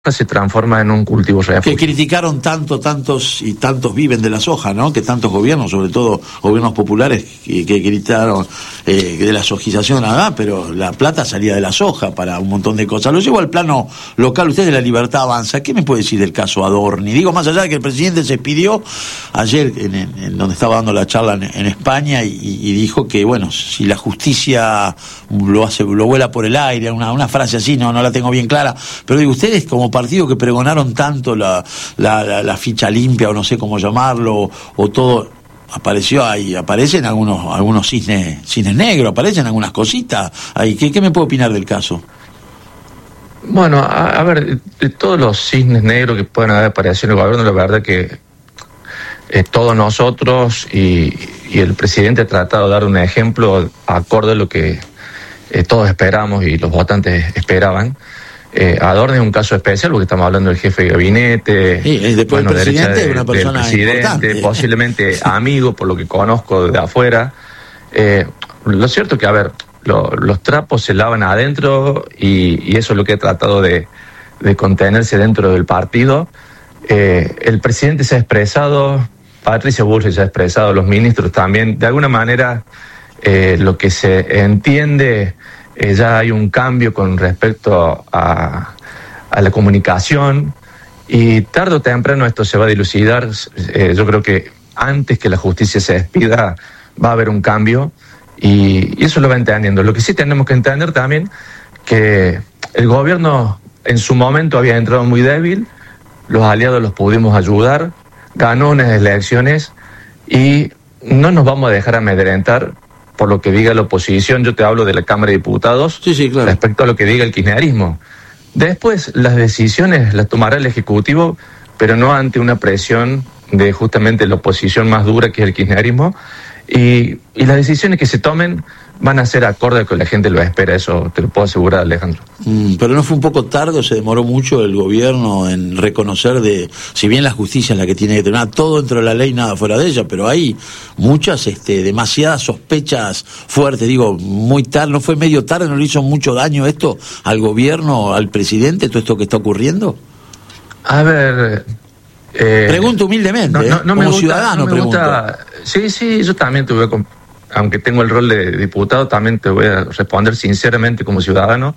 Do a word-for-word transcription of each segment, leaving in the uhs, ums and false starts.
se transforma en un cultivo refugio. Que criticaron tanto, tantos y tantos viven de la soja, ¿no? Que tantos gobiernos, sobre todo gobiernos populares, que, que gritaron eh, de la sojización nada, pero la plata salía de la soja para un montón de cosas. Lo llevo al plano local. Usted de La Libertad Avanza, ¿qué me puede decir del caso Adorni? Digo, más allá de que el presidente se expidió ayer, en, en, en donde estaba dando la charla en, en España, y, y dijo que, bueno, si la justicia lo hace, lo vuela por el aire, una, una frase así, no, no la tengo bien clara, pero digo, ustedes como partido que pregonaron tanto la, la, la, la ficha limpia, o no sé cómo llamarlo, o todo, apareció ahí, aparecen algunos algunos cisnes, cisnes negros, aparecen algunas cositas ahí. ¿Qué, qué me puede opinar del caso? Bueno, a, a ver, de todos los cisnes negros que pueden haber aparecido en el gobierno, la verdad que eh, todos nosotros y, y el presidente ha tratado de dar un ejemplo acorde a lo que eh, todos esperamos y los votantes esperaban. Eh, Adorni es un caso especial porque estamos hablando del jefe de gabinete, sí, es después bueno, del presidente, de, una persona del presidente, importante. Posiblemente amigo, por lo que conozco de afuera. Eh, lo cierto que, a ver, lo, los trapos se lavan adentro y, y eso es lo que he tratado de, de contenerse dentro del partido. Eh, el presidente se ha expresado, Patricia Bullrich se ha expresado, los ministros también. De alguna manera, eh, lo que se entiende... Eh, ya hay un cambio con respecto a, a la comunicación y tarde o temprano esto se va a dilucidar. Eh, yo creo que antes que la justicia se despida va a haber un cambio y, y eso lo va entendiendo. Lo que sí tenemos que entender también que el gobierno en su momento había entrado muy débil, los aliados los pudimos ayudar, ganó unas elecciones y no nos vamos a dejar amedrentar por lo que diga la oposición. Yo te hablo de la Cámara de Diputados, sí, sí, claro, respecto a lo que diga el kirchnerismo. Después, las decisiones las tomará el Ejecutivo, pero no ante una presión de justamente la oposición más dura, que es el kirchnerismo, y, y las decisiones que se tomen van a ser acorde a que la gente lo espera, eso te lo puedo asegurar, Alejandro. Mm, pero ¿no fue un poco tarde o se demoró mucho el gobierno en reconocer de, si bien la justicia es la que tiene que tener todo dentro de la ley, nada fuera de ella, pero hay muchas, este, demasiadas sospechas fuertes, digo, muy tarde, ¿no fue medio tarde, no le hizo mucho daño esto al gobierno, al presidente, todo esto que está ocurriendo? A ver... Eh, pregunto humildemente, no, no, no, no como me gusta, ciudadano, no me pregunto. Gusta, sí, sí, yo también te voy a... aunque tengo el rol de diputado, también te voy a responder sinceramente como ciudadano.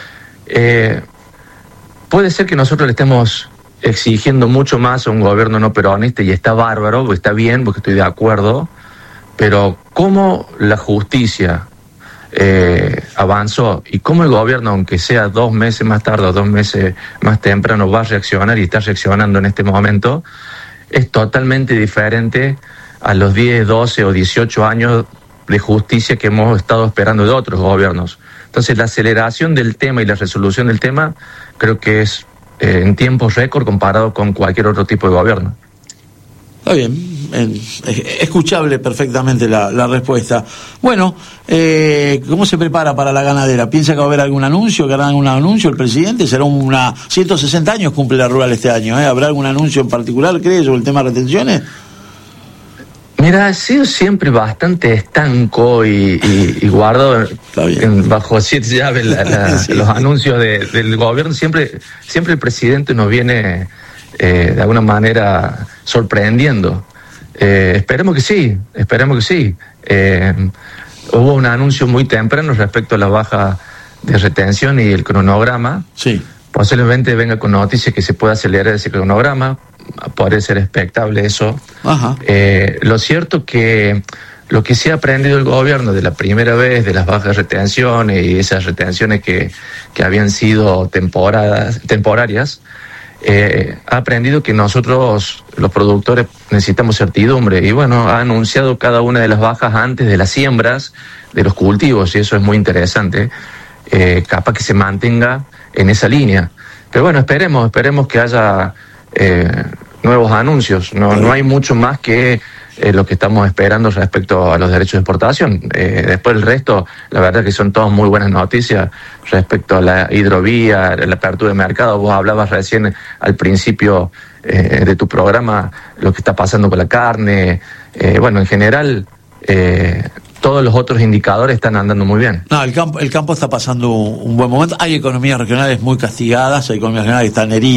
Eh, puede ser que nosotros le estemos exigiendo mucho más a un gobierno no peronista, y está bárbaro, porque está bien, porque estoy de acuerdo, pero cómo la justicia eh, avanzó y cómo el gobierno, aunque sea dos meses más tarde o dos meses más temprano, va a reaccionar y está reaccionando en este momento, es totalmente diferente a los diez, doce o dieciocho años de justicia que hemos estado esperando de otros gobiernos. Entonces, la aceleración del tema y la resolución del tema creo que es eh, en tiempos récord comparado con cualquier otro tipo de gobierno. Está bien, eh, escuchable perfectamente la, la respuesta. Bueno, eh, ¿cómo se prepara para la ganadera? ¿Piensa que va a haber algún anuncio, que hará algún anuncio el presidente? ¿Será una... ciento sesenta años cumple la rural este año, ¿eh? ¿Habrá algún anuncio en particular, crees, sobre el tema de retenciones? Mira, ha sido siempre bastante estanco y, y, y guardo en, bajo siete llaves la, la, sí. los anuncios de, del gobierno. Siempre, siempre el presidente nos viene eh, de alguna manera sorprendiendo. Eh, esperemos que sí, esperemos que sí. Eh, hubo un anuncio muy temprano respecto a la baja de retención y el cronograma. Sí. Posiblemente venga con noticias que se pueda acelerar ese cronograma. Puede ser expectable eso. Ajá. Eh, lo cierto que lo que se ha aprendido el gobierno de la primera vez, de las bajas retenciones y esas retenciones que, que habían sido temporadas, temporarias, eh, ha aprendido que nosotros, los productores, necesitamos certidumbre. Y bueno, ha anunciado cada una de las bajas antes de las siembras de los cultivos, y eso es muy interesante. Eh, capaz que se mantenga en esa línea. Pero bueno, esperemos, esperemos que haya... Eh, nuevos anuncios. No, no hay mucho más que eh, lo que estamos esperando respecto a los derechos de exportación. Eh, después el resto, la verdad que son todas muy buenas noticias respecto a la hidrovía, la apertura de mercado. Vos hablabas recién al principio eh, de tu programa lo que está pasando con la carne. Eh, bueno, en general, eh, todos los otros indicadores están andando muy bien. No, el campo, el campo está pasando un, un buen momento. Hay economías regionales muy castigadas, hay economías regionales que están heridas.